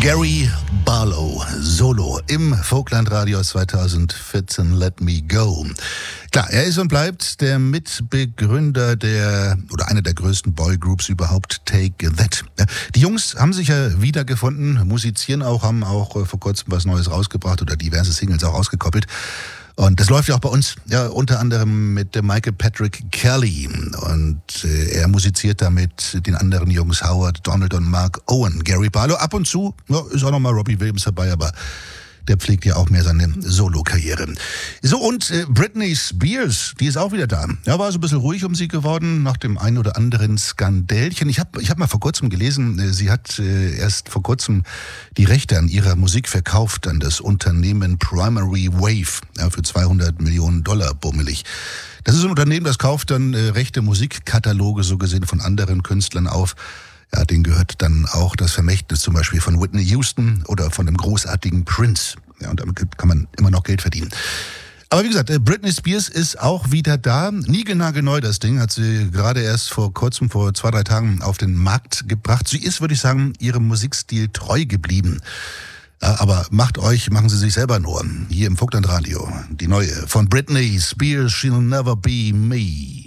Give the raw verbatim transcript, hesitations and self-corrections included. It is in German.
Gary Barlow, Solo im Vogtlandradio zweitausendvierzehn, Let Me Go. Klar, er ist und bleibt der Mitbegründer der, oder einer der größten Boygroups überhaupt, Take That. Die Jungs haben sich ja wiedergefunden, musizieren auch, haben auch vor kurzem was Neues rausgebracht oder diverse Singles auch ausgekoppelt. Und das läuft ja auch bei uns, ja, unter anderem mit dem Michael Patrick Kelly. Und äh, er musiziert da mit den anderen Jungs, Howard, Donald und Mark Owen. Gary Barlow ab und zu, ja, ist auch nochmal Robbie Williams dabei, aber der pflegt ja auch mehr seine Solo-Karriere. So, und äh, Britney Spears, die ist auch wieder da. Ja, war so ein bisschen ruhig um sie geworden, nach dem einen oder anderen Skandälchen. Ich habe ich hab mal vor kurzem gelesen, äh, sie hat äh, erst vor kurzem die Rechte an ihrer Musik verkauft an das Unternehmen Primary Wave, ja, für zweihundert Millionen Dollar bummelig. Das ist ein Unternehmen, das kauft dann äh, rechte Musikkataloge, so gesehen, von anderen Künstlern auf. Ja, denen gehört dann auch das Vermächtnis zum Beispiel von Whitney Houston oder von dem großartigen Prince. Ja, und damit kann man immer noch Geld verdienen. Aber wie gesagt, Britney Spears ist auch wieder da. Niegelnagelneu das Ding, hat sie gerade erst vor kurzem, vor zwei, drei Tagen auf den Markt gebracht. Sie ist, würde ich sagen, ihrem Musikstil treu geblieben. Ja, aber macht euch, machen Sie sich selber nur. Hier im Vogtlandradio, die neue von Britney Spears, She'll Never Be Me.